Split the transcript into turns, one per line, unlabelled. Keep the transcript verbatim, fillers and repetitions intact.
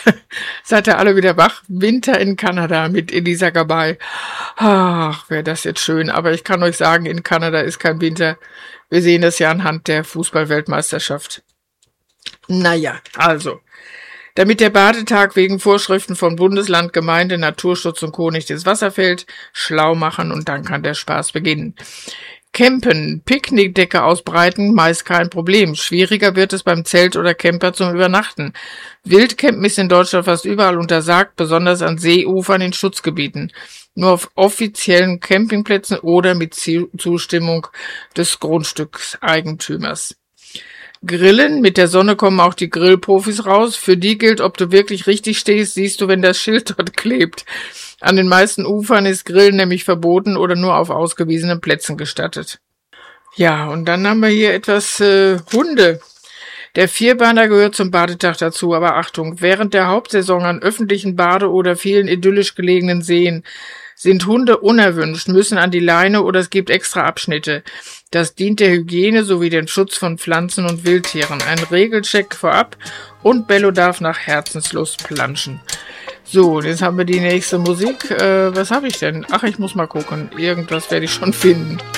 Seid ihr alle wieder wach? Winter in Kanada mit Elisa Gabay. Ach, wäre das jetzt schön. Aber ich kann euch sagen, in Kanada ist kein Winter. Wir sehen das ja anhand der Fußball-Weltmeisterschaft. Naja, also. Damit der Badetag wegen Vorschriften von Bundesland, Gemeinde, Naturschutz und Co. nicht ins Wasser fällt, schlau machen und dann kann der Spaß beginnen. Campen, Picknickdecke ausbreiten, meist kein Problem. Schwieriger wird es beim Zelt oder Camper zum Übernachten. Wildcampen ist in Deutschland fast überall untersagt, besonders an Seeufern in Schutzgebieten. Nur auf offiziellen Campingplätzen oder mit Zustimmung des Grundstückseigentümers. Grillen, mit der Sonne kommen auch die Grillprofis raus. Für die gilt, ob du wirklich richtig stehst, siehst du, wenn das Schild dort klebt. An den meisten Ufern ist Grillen nämlich verboten oder nur auf ausgewiesenen Plätzen gestattet. Ja, und dann haben wir hier etwas äh, Hunde. Der Vierbeiner gehört zum Badetag dazu, aber Achtung, während der Hauptsaison an öffentlichen Bade- oder vielen idyllisch gelegenen Seen sind Hunde unerwünscht, müssen an die Leine oder es gibt extra Abschnitte. Das dient der Hygiene sowie dem Schutz von Pflanzen und Wildtieren. Ein Regelcheck vorab und Bello darf nach Herzenslust planschen. So, jetzt haben wir die nächste Musik. Äh, was habe ich denn? Ach, ich muss mal gucken. Irgendwas werde ich schon finden.